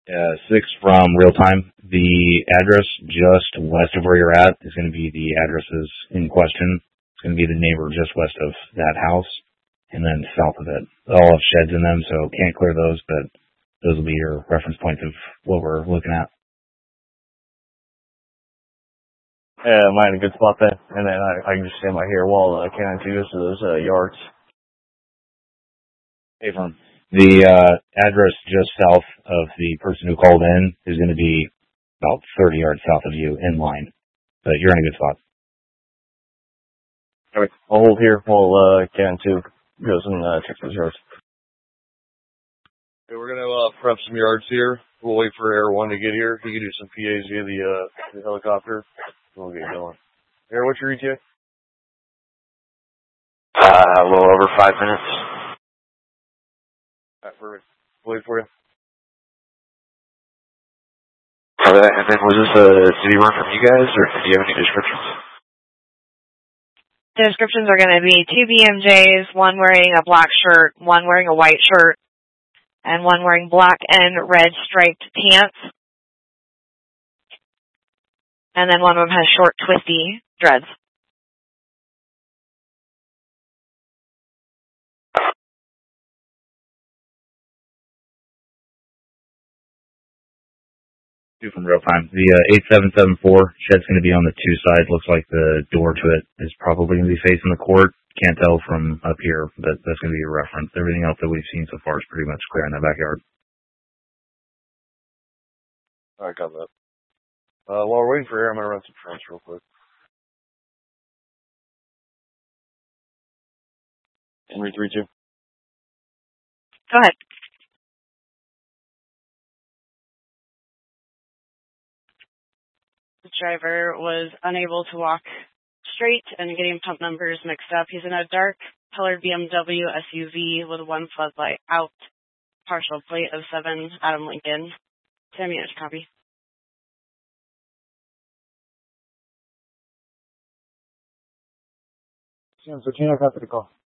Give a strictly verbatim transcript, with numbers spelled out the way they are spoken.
Uh, six from real time. The address just west of where you're at is going to be the addresses in question. It's going to be the neighbor just west of that house, and then south of it. They all have sheds in them, so can't clear those, but those will be your reference points of what we're looking at. Yeah, mine a good spot then, and then I, I can just stand by here while I can too, so those uh, yards. Hey, firm. The uh, address just south of the person who called in is going to be about thirty yards south of you in line. But you're in a good spot. Okay. I'll hold here while uh, Ken too goes and uh, checks those yards. Okay, we're going to uh, prep some yards here. We'll wait for Air one to get here. He can do some P As via the, uh, the helicopter. We'll get going. Air, what's your E T A? Uh, a little over five minutes. Alright, perfect. We'll wait for you. And then, and then was this a city run from you guys, or do you have any descriptions? The descriptions are going to be two B M Js, one wearing a black shirt, one wearing a white shirt, and one wearing black and red striped pants. And then one of them has short, twisty dreads. From real time. The uh, eight seven seven four shed's going to be on the two sides. Looks like the door to it is probably going to be facing the court. Can't tell from up here, but that's going to be your reference. Everything else that we've seen so far is pretty much clear in that backyard. Alright, got that. Uh, while we're waiting for Air, I'm going to run some fronts real quick. Henry three two. Go ahead. The driver was unable to walk straight and getting pump numbers mixed up. He's in a dark colored B M W S U V with one floodlight out, partial plate of seven Adam Lincoln. ten minutes copy. Sam, so Chino, copy the call.